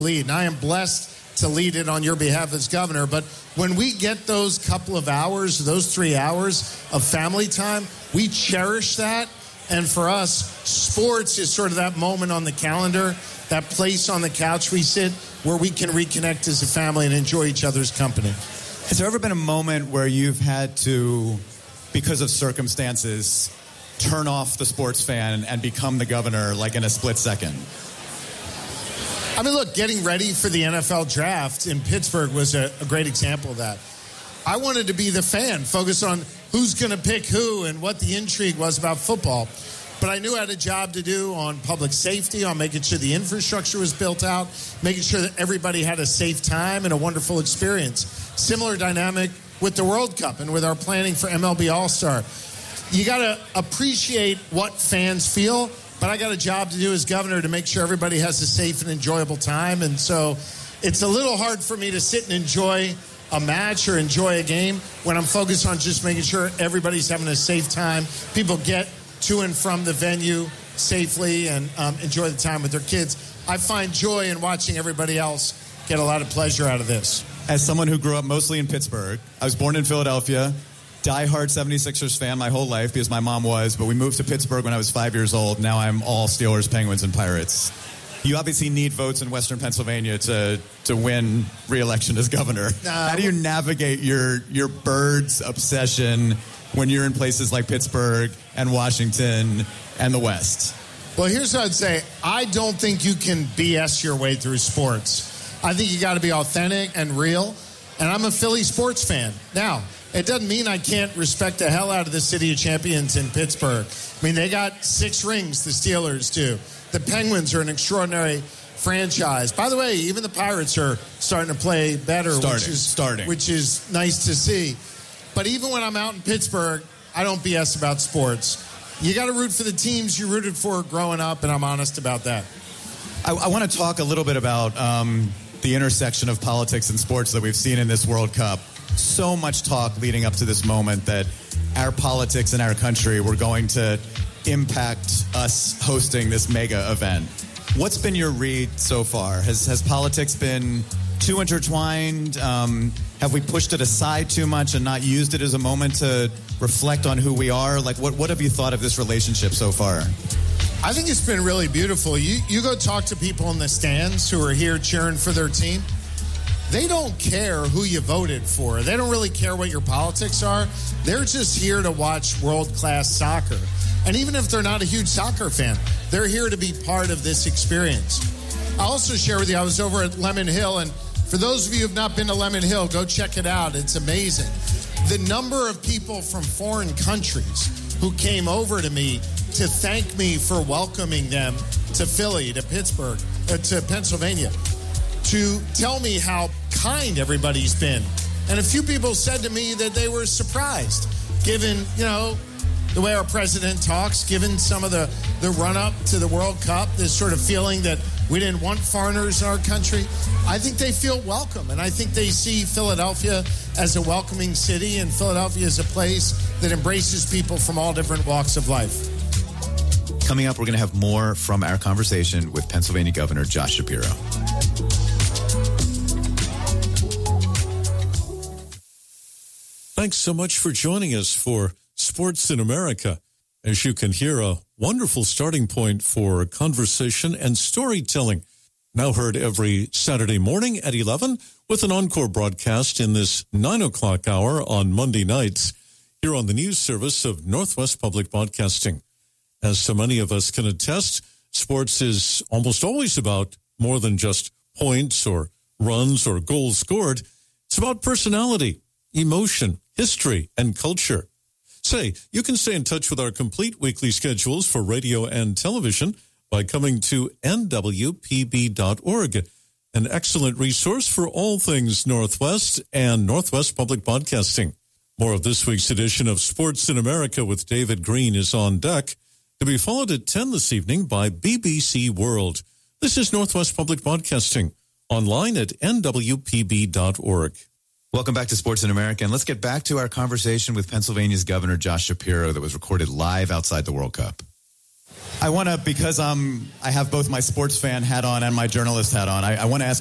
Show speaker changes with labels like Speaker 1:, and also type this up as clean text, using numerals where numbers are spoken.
Speaker 1: lead. And I am blessed to lead it on your behalf as governor. But when we get those couple of hours, those 3 hours of family time, we cherish that. And for us, sports is sort of that moment on the calendar, that place on the couch we sit where we can reconnect as a family and enjoy each other's company.
Speaker 2: Has there ever been a moment where you've had to, because of circumstances, turn off the sports fan and become the governor like in a split second?
Speaker 1: I mean, look, getting ready for the NFL draft in Pittsburgh was a great example of that. I wanted to be the fan, focus on who's going to pick who and what the intrigue was about football. But I knew I had a job to do on public safety, on making sure the infrastructure was built out, making sure that everybody had a safe time and a wonderful experience. Similar dynamic with the World Cup and with our planning for MLB All-Star. You got to appreciate what fans feel, but I got a job to do as governor to make sure everybody has a safe and enjoyable time. And so it's a little hard for me to sit and enjoy a match or enjoy a game when I'm focused on just making sure everybody's having a safe time. People get to and from the venue safely and enjoy the time with their kids. I find joy in watching everybody else get a lot of pleasure out of this.
Speaker 2: As someone who grew up mostly in Pittsburgh, I was born in Philadelphia, diehard 76ers fan my whole life because my mom was, but we moved to Pittsburgh when I was 5 years old. Now I'm all Steelers, Penguins, and Pirates. You obviously need votes in Western Pennsylvania to win re-election as governor. How do you navigate your birds obsession when you're in places like Pittsburgh and Washington and the West?
Speaker 1: Well, here's what I'd say. I don't think you can BS your way through sports. I think you got to be authentic and real. And I'm a Philly sports fan. Now, it doesn't mean I can't respect the hell out of the City of Champions in Pittsburgh. I mean, they got 6 rings, the Steelers do. The Penguins are an extraordinary franchise. By the way, even the Pirates are starting to play better, which is nice to see. But even when I'm out in Pittsburgh, I don't BS about sports. You got to root for the teams you rooted for growing up, and I'm honest about that.
Speaker 2: I want to talk a little bit about the intersection of politics and sports that we've seen in this World Cup. So much talk leading up to this moment that our politics in our country were going to impact us hosting this mega event. What's been your read so far? Has politics been too intertwined? Have we pushed it aside too much and not used it as a moment to reflect on who we are? Like, what have you thought of this relationship so far?
Speaker 1: I think it's been really beautiful. You go talk to people in the stands who are here cheering for their team. They don't care who you voted for. They don't really care what your politics are. They're just here to watch world-class soccer. And even if they're not a huge soccer fan, they're here to be part of this experience. I'll also share with you, I was over at Lemon Hill, and for those of you who have not been to Lemon Hill, go check it out. It's amazing. The number of people from foreign countries who came over to me to thank me for welcoming them to Philly, to Pittsburgh, to Pennsylvania, to tell me how kind everybody's been. And a few people said to me that they were surprised, given, the way our president talks, given some of the run-up to the World Cup, this sort of feeling that we didn't want foreigners in our country. I think they feel welcome, and I think they see Philadelphia as a welcoming city, and Philadelphia as a place that embraces people from all different walks of life.
Speaker 2: Coming up, we're going to have more from our conversation with Pennsylvania Governor Josh Shapiro.
Speaker 3: Thanks so much for joining us for Sports in America. As you can hear, a wonderful starting point for conversation and storytelling. Now heard every Saturday morning at 11 with an encore broadcast in this 9 o'clock hour on Monday nights here on the news service of Northwest Public Broadcasting. As so many of us can attest, sports is almost always about more than just points or runs or goals scored. It's about personality, emotion, history, and culture. Say, you can stay in touch with our complete weekly schedules for radio and television by coming to nwpb.org, an excellent resource for all things Northwest and Northwest Public Broadcasting. More of this week's edition of Sports in America with David Green is on deck, to be followed at 10 this evening by BBC World. This is Northwest Public Broadcasting, online at nwpb.org.
Speaker 2: Welcome back to Sports in America, and let's get back to our conversation with Pennsylvania's Governor Josh Shapiro that was recorded live outside the World Cup. I want to, because I have both my sports fan hat on and my journalist hat on, I want to ask